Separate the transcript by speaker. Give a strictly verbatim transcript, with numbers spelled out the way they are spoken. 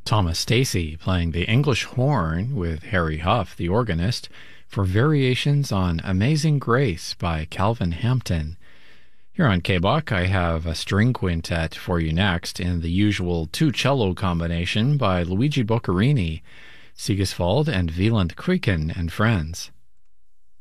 Speaker 1: Thomas Stacy playing the English horn with Harry Huff, the organist, for variations on Amazing Grace by Calvin Hampton. Here on K B O C, I have a string quintet for you next in the usual two-cello combination by Luigi Boccherini, Sigiswald and Wieland Kuyken and Friends.